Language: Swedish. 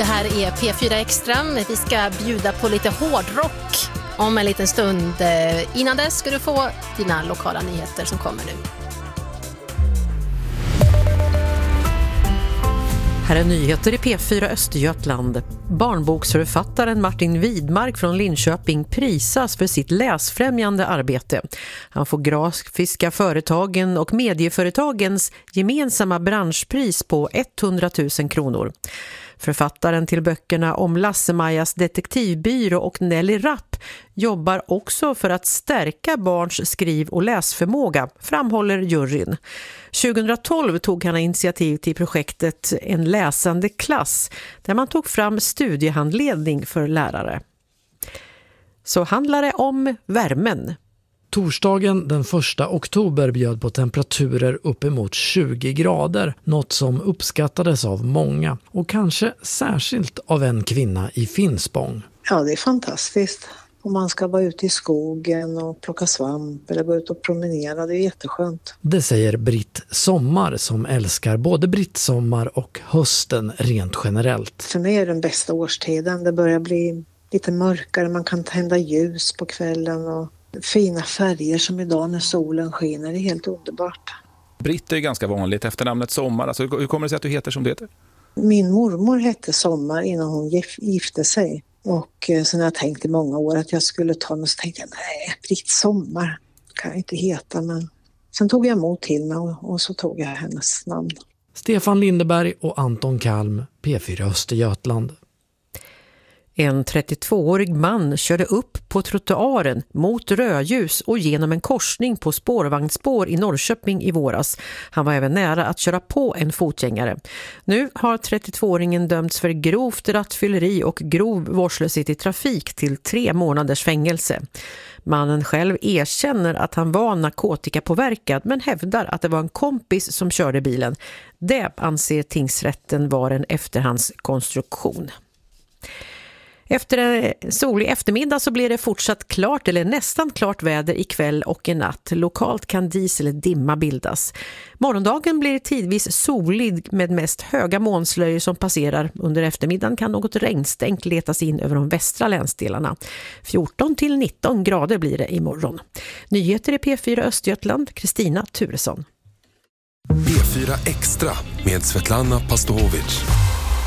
Det här är P4 Extra. Vi ska bjuda på lite hårdrock om en liten stund. Innan dess ska du få dina lokala nyheter som kommer nu. Här är nyheter i P4 Östergötland. Barnboksförfattaren Martin Widmark från Linköping prisas för sitt läsfrämjande arbete. Han får Grafiska företagen och medieföretagens gemensamma branschpris på 100 000 kronor. Författaren till böckerna om Lasse-Majas detektivbyrå och Nelly Rapp jobbar också för att stärka barns skriv- och läsförmåga, framhåller juryn. 2012 tog han initiativ till projektet En läsande klass, där man tog fram studiehandledning för lärare. Så handlar det om värmen. Torsdagen den 1 oktober bjöd på temperaturer uppemot 20 grader, något som uppskattades av många och kanske särskilt av en kvinna i Finspång. Ja, det är fantastiskt. Om man ska vara ute i skogen och plocka svamp eller gå ut och promenera, det är jätteskönt. Det säger Britt Sommar som älskar både brittsommar och hösten rent generellt. För mig är det den bästa årstiden. Det börjar bli lite mörkare, man kan tända ljus på kvällen och fina färger som idag när solen skiner. Det är helt underbart. Britt är ganska vanligt efter namnet Sommar. Alltså, hur kommer det sig att du heter som det heter? Min mormor hette Sommar innan hon gifte sig. Och sen har jag tänkt i många år att jag skulle ta mig, så tänkte jag, nej, Britt Sommar kan jag inte heta. Men sen tog jag emot till mig och så tog jag hennes namn. Stefan Lindeberg och Anton Kalm, P4 Östergötland. En 32-årig man körde upp på trottoaren mot rödljus och genom en korsning på spårvagnsspår i Norrköping i våras. Han var även nära att köra på en fotgängare. Nu har 32-åringen dömts för grovt rattfylleri och grov vårdslöshet i trafik till 3 månaders fängelse. Mannen själv erkänner att han var narkotikapåverkad men hävdar att det var en kompis som körde bilen. Det anser tingsrätten var en efterhandskonstruktion. Efter en solig eftermiddag så blir det fortsatt klart eller nästan klart väder ikväll och i natt. Lokalt kan dis eller dimma bildas. Morgondagen blir tidvis solig med mest höga molnslöjor som passerar. Under eftermiddagen kan något regnstänk letas in över de västra länsdelarna. 14 till 19 grader blir det imorgon. Nyheter i P4 Östergötland, Kristina Turesson. P4 Extra med Svetlana Pastovic.